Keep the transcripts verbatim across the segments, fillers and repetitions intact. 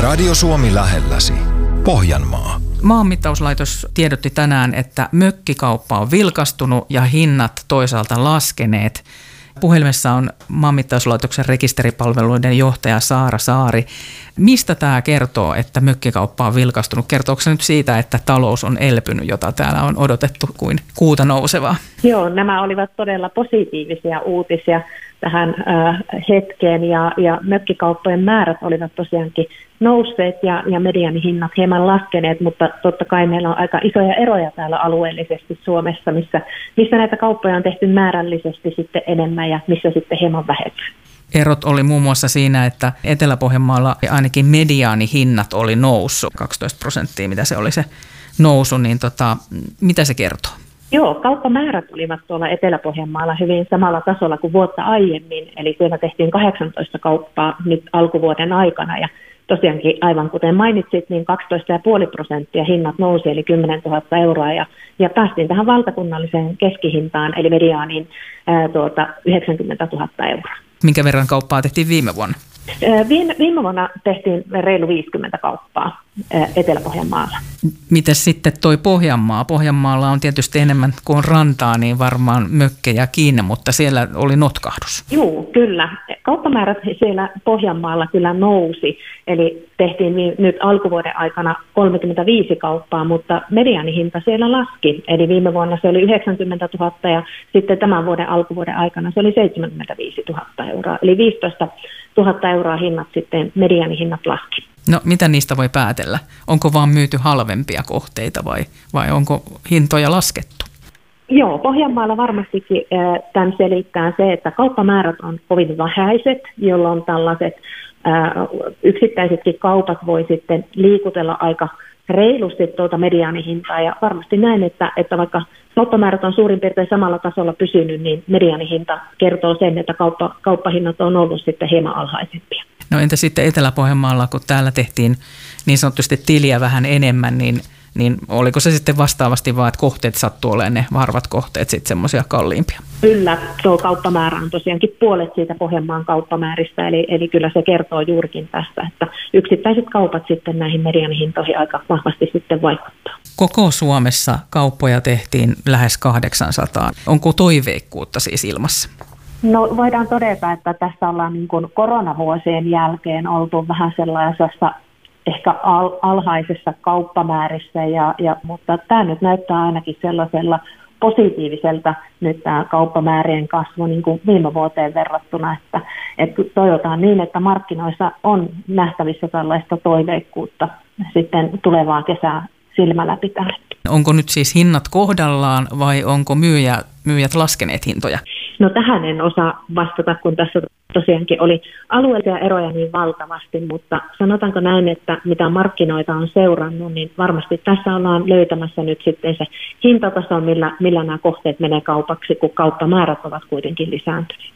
Radio Suomi lähelläsi. Pohjanmaa. Maanmittauslaitos tiedotti tänään, että mökkikauppa on vilkastunut ja hinnat toisaalta laskeneet. Puhelimessa on Maanmittauslaitoksen rekisteripalveluiden johtaja Saara Saari. Mistä tämä kertoo, että mökkikauppa on vilkastunut? Kertooko se nyt siitä, että talous on elpynyt, jota täällä on odotettu kuin kuuta nousevaa? Joo, nämä olivat todella positiivisia uutisia tähän äh, hetkeen ja, ja mökkikauppojen määrät olivat tosiaankin nousseet ja, ja mediaanihinnat hieman laskeneet, mutta totta kai meillä on aika isoja eroja täällä alueellisesti Suomessa, missä, missä näitä kauppoja on tehty määrällisesti sitten enemmän ja missä sitten hieman vähemmän. Erot oli muun muassa siinä, että Etelä-Pohjanmaalla ainakin mediaanihinnat oli noussut kaksitoista prosenttia, mitä se oli se nousu, niin tota, mitä se kertoo? Joo, kauppamäärät olivat tuolla Etelä-Pohjanmaalla hyvin samalla tasolla kuin vuotta aiemmin, eli siellä tehtiin kahdeksantoista kauppaa nyt alkuvuoden aikana ja tosiaankin aivan kuten mainitsit, niin kaksitoista pilkku viisi prosenttia hinnat nousi eli kymmenen tuhatta euroa ja, ja päästiin tähän valtakunnalliseen keskihintaan eli mediaaniin ää, tuota, yhdeksänkymmentätuhatta euroa. Minkä verran kauppaa tehtiin viime vuonna? Viime, viime vuonna tehtiin reilu viisikymmentä kauppaa Etelä-Pohjanmaalla. Mites sitten toi Pohjanmaa? Pohjanmaalla on tietysti enemmän kuin rantaa, niin varmaan mökkejä kiinni, mutta siellä oli notkahdus. Joo, kyllä. Kauppamäärät siellä Pohjanmaalla kyllä nousi, eli tehtiin nyt alkuvuoden aikana kolmekymmentäviisi kauppaa, mutta mediaanihinta siellä laski. Eli viime vuonna se oli yhdeksänkymmentätuhatta ja sitten tämän vuoden alkuvuoden aikana se oli seitsemänkymmentäviisituhatta euroa. Eli viisitoista tuhatta euroa hinnat sitten, mediaanihinnat laski. No mitä niistä voi päätellä? Onko vaan myyty halvempia kohteita vai, vai onko hintoja laskettu? Joo, Pohjanmaalla varmastikin äh, tämän selittää se, että kauppamäärät on kovin vähäiset, jolloin tällaiset äh, yksittäisetkin kaupat voi sitten liikutella aika reilusti tuota mediaanihintaa ja varmasti näin, että, että vaikka kauppamäärät on suurin piirtein samalla tasolla pysynyt, niin mediaanihinta kertoo sen, että kauppa, kauppahinnat on ollut sitten hieman alhaisempia. No entä sitten Etelä-Pohjanmaalla, kun täällä tehtiin niin sanotusti tiliä vähän enemmän, niin, niin oliko se sitten vastaavasti vaan, että kohteet sattuu olemaan ne harvat kohteet sitten semmoisia kalliimpia? Kyllä, tuo kauppamäärä on tosiaankin puolet siitä Pohjanmaan kauppamääristä, eli, eli kyllä se kertoo juurikin tästä, että yksittäiset kaupat sitten näihin mediaanihintoihin aika vahvasti sitten vaikuttaa. Koko Suomessa kauppoja tehtiin lähes kahdeksansataa. Onko toiveikkuutta siis ilmassa? No voidaan todeta, että tässä ollaan niin kuin koronavuosien jälkeen oltu vähän sellaisessa ehkä al- alhaisessa kauppamäärissä, ja, ja, mutta tämä nyt näyttää ainakin sellaisella positiiviselta nyt tämä kauppamäärien kasvu niin kuin viime vuoteen verrattuna, että, että toivotaan niin, että markkinoissa on nähtävissä tällaista toiveikkuutta sitten tulevaa kesää silmällä pitäen. Onko nyt siis hinnat kohdallaan vai onko myyjä, myyjät laskeneet hintoja? No tähän en osaa vastata, kun tässä tosiaankin oli alueellisia eroja niin valtavasti, mutta sanotaanko näin, että mitä markkinoita on seurannut, niin varmasti tässä ollaan löytämässä nyt sitten se hintataso, millä, millä nämä kohteet menee kaupaksi, kun kauppamäärät ovat kuitenkin lisääntyneet.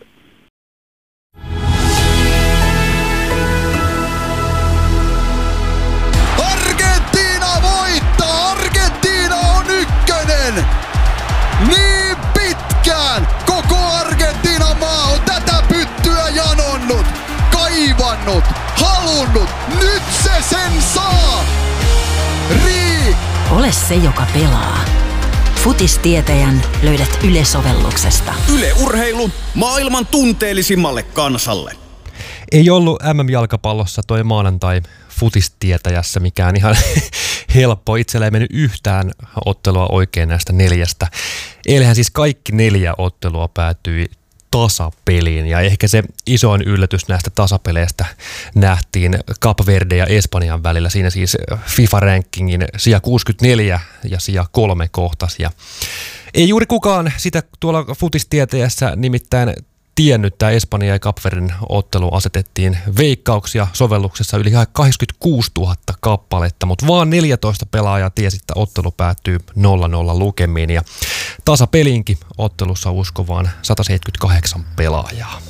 Argentiina voittaa! Argentiina on ykkönen! Niin pitkään koko Argentiinan maa on tätä pyttyä janonnut, kaivannut, halunnut. Nyt se sen saa! Rii! Ole se, joka pelaa. Futistietäjän löydät Yle-sovelluksesta. Yle Urheilu maailman tunteellisimmalle kansalle. Ei ollut M M-jalkapallossa toi maanantai futistietäjässä mikään ihan helppo. Itsellä ei mennyt yhtään ottelua oikein näistä neljästä. Eilähän siis kaikki neljä ottelua päätyi tasapeliin, ja ehkä se isoin yllätys näistä tasapeleistä nähtiin Kap Verde ja Espanjan välillä. Siinä siis FIFA-rankingin sija kuusikymmentäneljä ja sija kolme kohtasi. Ja ei juuri kukaan sitä tuolla futistietäjässä nimittäin tiennyt. Tämä Espanja ja Kap Verden ottelu asetettiin veikkauksia sovelluksessa yli kaksikymmentäkuusituhatta kappaletta, mutta vaan neljätoista pelaajaa tiesi, että ottelu päättyy nolla nolla lukemiin, ja tasapeliinkin ottelussa uskovaan sata seitsemänkymmentäkahdeksan pelaajaa.